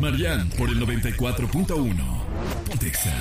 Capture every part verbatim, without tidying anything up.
Marian por el noventa y cuatro punto uno. Ponte Exa.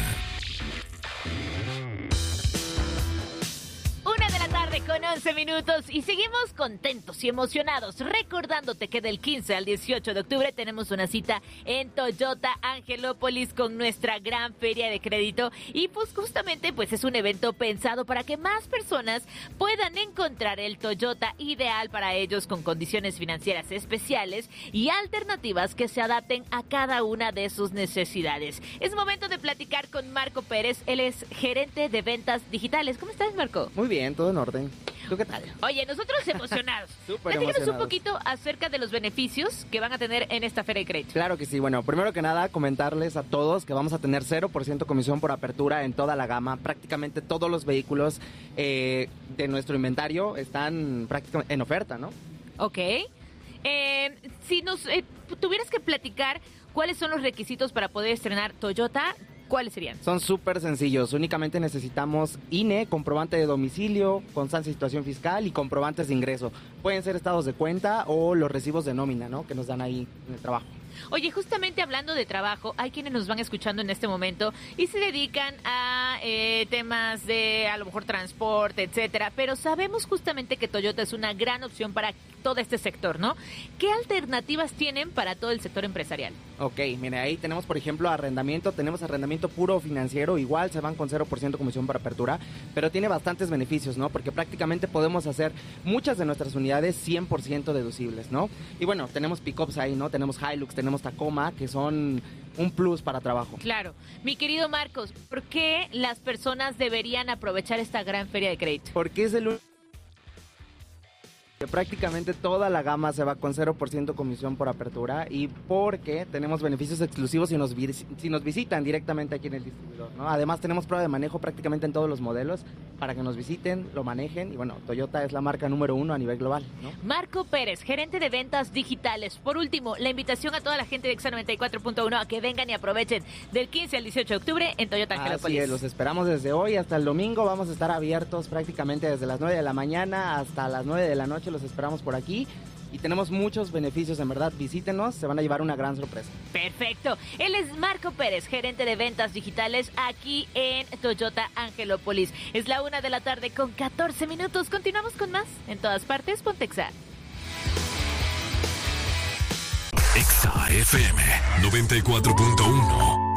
Con once minutos y seguimos contentos y emocionados, recordándote que del quince al dieciocho de octubre tenemos una cita en Toyota Angelópolis con nuestra gran feria de crédito y pues justamente pues es un evento pensado para que más personas puedan encontrar el Toyota ideal para ellos con condiciones financieras especiales y alternativas que se adapten a cada una de sus necesidades. Es momento de platicar con Marco Pérez, él es gerente de ventas digitales. ¿Cómo estás, Marco? Muy bien, todo en orden. ¿Tú qué tal? Oye, nosotros emocionados. Súper Platícanos emocionados. un poquito acerca de los beneficios que van a tener en esta feria de crédito. Claro que sí. Bueno, primero que nada, comentarles a todos que vamos a tener cero por ciento comisión por apertura en toda la gama. Prácticamente todos los vehículos eh, de nuestro inventario están prácticamente en oferta, ¿no? Ok. Eh, si nos eh, tuvieras que platicar cuáles son los requisitos para poder estrenar Toyota, ¿cuáles serían? Son súper sencillos. Únicamente necesitamos I N E, comprobante de domicilio, constancia de situación fiscal y comprobantes de ingreso. Pueden ser estados de cuenta o los recibos de nómina, ¿no? Que nos dan ahí en el trabajo. Oye, justamente hablando de trabajo, hay quienes nos van escuchando en este momento y se dedican a eh, temas de a lo mejor transporte, etcétera, pero sabemos justamente que Toyota es una gran opción para todo este sector, ¿no? ¿Qué alternativas tienen para todo el sector empresarial? Ok, mire, ahí tenemos, por ejemplo, arrendamiento. Tenemos arrendamiento puro financiero, igual se van con cero por ciento comisión por apertura, pero tiene bastantes beneficios, ¿no? Porque prácticamente podemos hacer muchas de nuestras unidades cien por ciento deducibles, ¿no? Y bueno, tenemos pickups ahí, ¿no? Tenemos Hilux, tenemos Tacoma, que son un plus para trabajo. Claro. Mi querido Marcos, ¿por qué las personas deberían aprovechar esta gran feria de crédito? Porque es el único que prácticamente toda la gama se va con cero por ciento comisión por apertura y porque tenemos beneficios exclusivos si nos, vi- si nos visitan directamente aquí en el distribuidor, ¿no? Además tenemos prueba de manejo prácticamente en todos los modelos para que nos visiten, lo manejen y bueno, Toyota es la marca número uno a nivel global, ¿no? Marco Pérez, gerente de ventas digitales. Por último, la invitación a toda la gente de Exa noventa y cuatro punto uno a que vengan y aprovechen del quince al dieciocho de octubre en Toyota Angelópolis. Así es, los esperamos desde hoy hasta el domingo. Vamos a estar abiertos prácticamente desde las nueve de la mañana hasta las nueve de la noche. Los esperamos por aquí y tenemos muchos beneficios, en verdad. Visítenos, se van a llevar una gran sorpresa. Perfecto. Él es Marco Pérez, gerente de ventas digitales aquí en Toyota Angelópolis. Es la una de la tarde con catorce minutos. Continuamos con más. En todas partes, ponte Exa. Exa F M noventa y cuatro punto uno.